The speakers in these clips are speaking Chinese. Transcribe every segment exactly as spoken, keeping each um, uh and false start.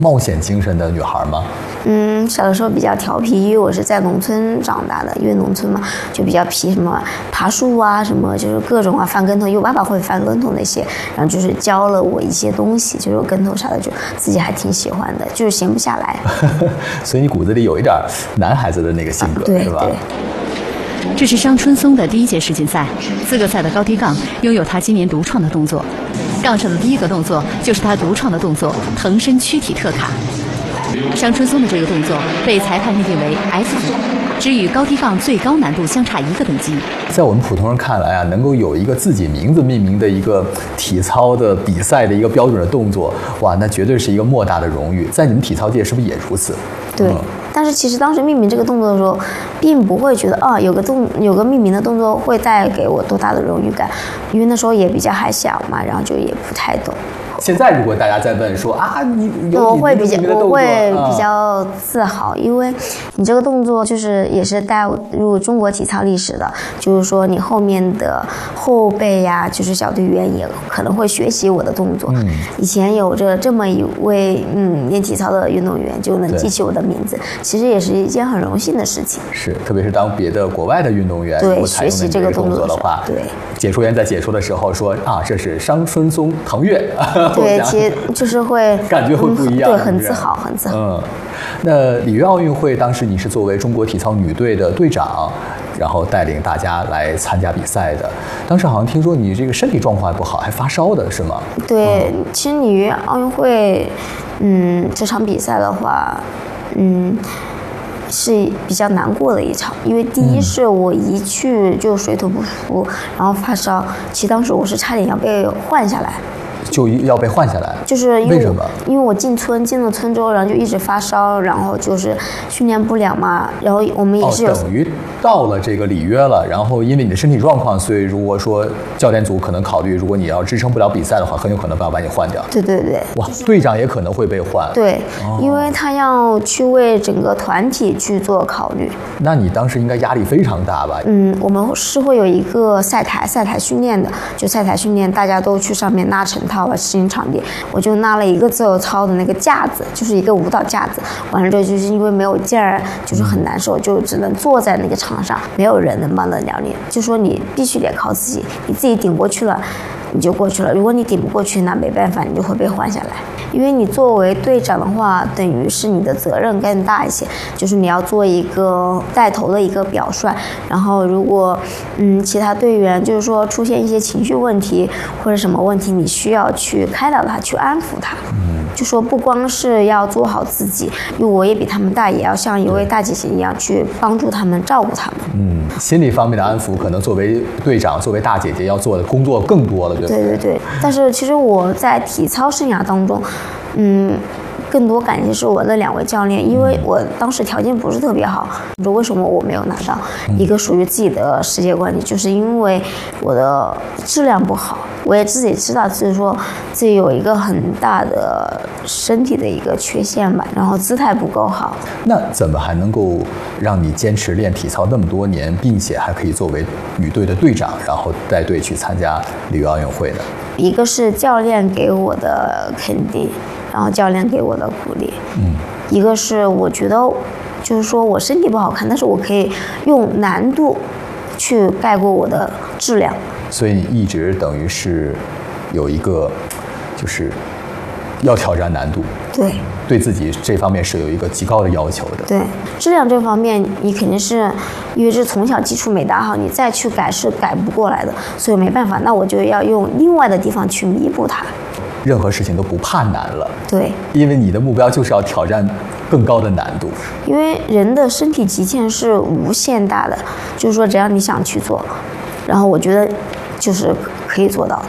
冒险精神的女孩吗？ 嗯，小的时候比较调皮，因为我是在农村长大的，因为农村嘛就比较皮，什么爬树啊，什么就是各种啊，翻跟头，因为我爸爸会翻跟头那些，然后就是教了我一些东西，就是跟头啥的，就自己还挺喜欢的，就是闲不下来。 所以你骨子里有一点男孩子的那个性格， 啊、对是吧？ 对。 这是商春松的第一届世锦赛，资格赛的高低杠拥有他今年独创的动作。杠上的第一个动作就是他独创的动作——腾身躯体特卡。商春松的这个动作被裁判认定为 F 组，只与高低杠最高难度相差一个等级。 在我们普通人看来啊，能够有一个自己名字命名的一个体操的比赛的一个标准的动作，哇，那绝对是一个莫大的荣誉。在你们体操界是不是也如此？ 对。嗯，但是其实当时命名这个动作的时候，并不会觉得啊，有个动有个命名的动作会带给我多大的荣誉感，因为那时候也比较还小嘛，然后就也不太懂。 现在如果大家再问说啊，你有我会比较我会比较啊自豪，因为你这个动作就是也是带入中国体操历史的，就是说你后面的后辈呀，就是小队员也可能会学习我的动作。嗯，以前有着这么一位嗯练体操的运动员就能记起我的名字，其实也是一件很荣幸的事情。 是，特别是当别的国外的运动员对学习这个动作的话， 对， 解说员在解说的时候说啊，这是商春松腾跃。 对，其实就是会感觉会不一样， 嗯、对，很自豪，很自豪。 嗯，那里约奥运会当时你是作为中国体操女队的队长，然后带领大家来参加比赛的。当时好像听说你这个身体状况还不好，还发烧的是吗？ 对，嗯、其实里约奥运会，嗯，这场比赛的话，嗯。是比较难过的一场，因为第一是我一去就水土不服，然后发烧，其实当时我是差点要被换下来， 就要被换下来， 就是因为为什么？ 因为我进村进了村之后，然后就一直发烧，然后就是训练不了嘛，然后我们也是有、 哦、等于到了这个里约了，然后因为你的身体状况，所以如果说教练组可能考虑，如果你要支撑不了比赛的话，很有可能要把你换掉。 对对对， 哇，队长也可能会被换。 对、 哦， 因为他要去为整个团体去做考虑。 那你当时应该压力非常大吧？ 嗯，我们是会有一个赛台，赛台训练的，就赛台训练，大家都去上面拉成套了适应场地，我就拉了一个自由操的那个架子，就是一个舞蹈架子，完了之后就是因为没有劲儿，就是很难受，就只能坐在那个场上，没有人能帮得了你，就说你必须得靠自己，你自己顶过去了你就过去了，如果你顶不过去，那没办法，你就会被换下来。因为你作为队长的话，等于是你的责任更大一些，就是你要做一个带头的一个表率，然后如果嗯其他队员就是说出现一些情绪问题或者什么问题，你需要去开导他，去安抚他。嗯，就说不光是要做好自己，因为我也比他们大，也要像一位大姐姐一样去帮助他们，照顾他们。 嗯，心理方面的安抚，可能作为队长、作为大姐姐要做的工作更多了，对吧？ 对对对。但是其实我在体操生涯当中，嗯。更多感谢是我的两位教练，因为我当时条件不是特别好。说为什么我没有拿到一个属于自己的世界冠军，就是因为我的质量不好。我也自己知道，就是说自己有一个很大的身体的一个缺陷吧，然后姿态不够好。 那怎么还能够让你坚持练体操那么多年，并且还可以作为女队的队长，然后带队去参加里约奥运会呢？ 一个是教练给我的肯定，然后教练给我的鼓励，嗯，一个是我觉得，就是说我身体不好看，但是我可以用难度去盖过我的质量。 所以你一直等于是有一个，就是要挑战难度， 对， 对自己这方面是有一个极高的要求的。 对，质量这方面你肯定是因为是从小基础没打好，你再去改是改不过来的，所以没办法，那我就要用另外的地方去弥补它。 任何事情都不怕难了， 对， 因为你的目标就是要挑战更高的难度。 因为人的身体极限是无限大的，就是说只要你想去做，然后我觉得就是可以做到。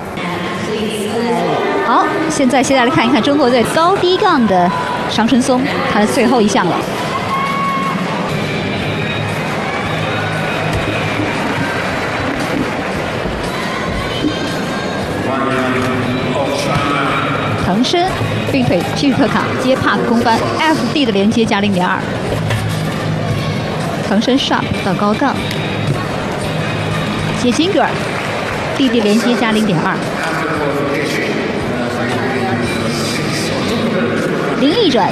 好，现在现在来看一看中国队高低杠的商春松，他的最后一项了。腾身并腿屈特卡接帕克空翻 F D 的连接加零点二，腾身 sharp 到高杠，接 Zinger D D 连接加零点二。 零逆转